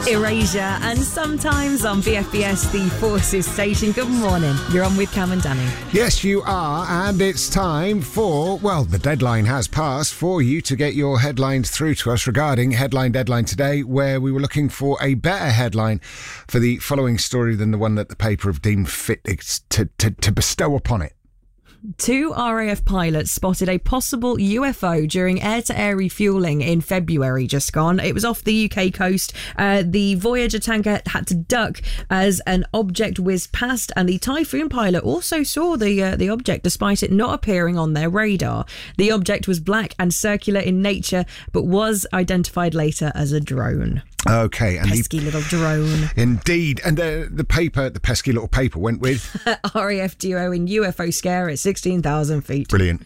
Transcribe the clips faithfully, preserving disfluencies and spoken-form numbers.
Erasure, and sometimes on B F B S, the Forces station. Good morning. You're on with Cam and Danny. Yes, you are, and it's time for, well, the deadline has passed for you to get your headlines through to us regarding Headline Deadline today, where we were looking for a better headline for the following story than the one that the paper have deemed fit to, to, to bestow upon it. Two R A F pilots spotted a possible U F O during air-to-air refuelling in February just gone. It was off the U K coast. Uh, the Voyager tanker had to duck as an object whizzed past, and the Typhoon pilot also saw the uh, the object despite it not appearing on their radar. The object was black and circular in nature, but was identified later as a drone. Okay, and pesky the, little drone. Indeed, and the the paper, the pesky little paper, went with R A F duo in U F O scare at sixteen thousand feet. Brilliant.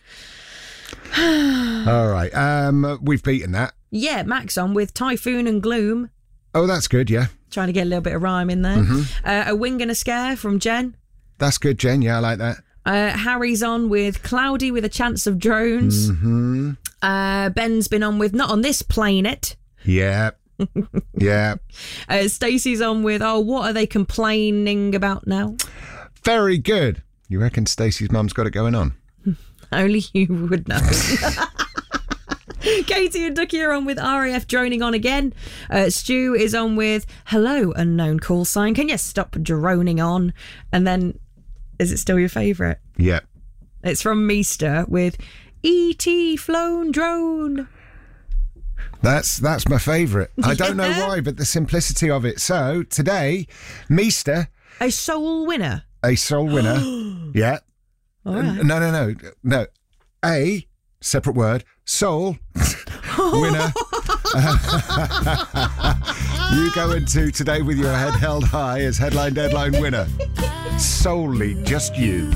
All right, um, we've beaten that. Yeah, Max on with Typhoon and Gloom. Oh, that's good. Yeah, trying to get a little bit of rhyme in there. Mm-hmm. Uh, a wing and a scare from Jen. That's good, Jen. Yeah, I like that. Uh, Harry's on with Cloudy with a chance of drones. Mm-hmm. Uh, Ben's been on with Not on This Planet. Yeah. Yeah. Uh, Stacey's on with, oh, what are they complaining about now? Very good. You reckon Stacey's mum's got it going on? Only you would know. Katie and Ducky are on with R A F droning on again. Uh, Stu is on with hello, unknown call sign. Can you stop droning on? And then, is it still your favourite? Yeah. It's from Meester with E T flown drone. That's that's my favourite. I don't know Yeah. why, but the simplicity of it. So today, Meester, A soul winner. a soul winner. Yeah. All right. No, no, no, no. A separate word. Soul winner. You go into today with your head held high as Headline Deadline winner. Solely just you.